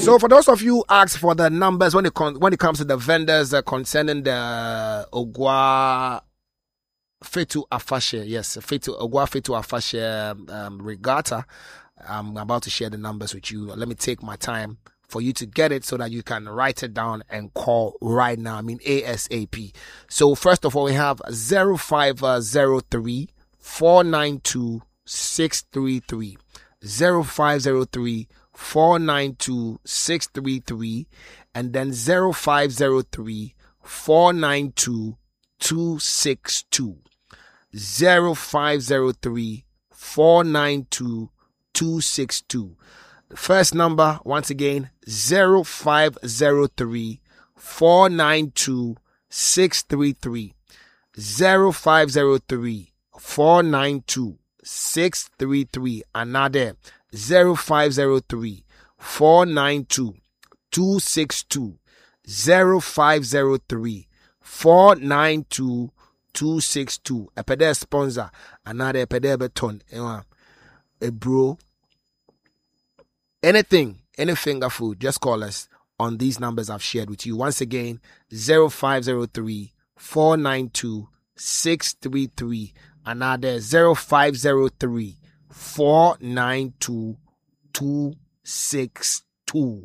So for those of you who ask for the numbers when it comes to the vendors concerning the Ogua Fetu Afashe, yes, Ogua Fetu Afashe regatta, I'm about to share the numbers with you. Let me take my time for you to get it so that you can write it down and call right now. I mean ASAP. So first of all, we have 0503 492 633. 0503 492 633, and then 0503 492 262. 0503 492 262. First number, once again, 0503 492 633. 0503 492 633. Another 0503 492 262. 0503 492 262. A pede sponsor, another pede beton, a bro. Anything, any finger food, just call us on these numbers I've shared with you. Once again, 0503 492 633. Another 0503 492 262.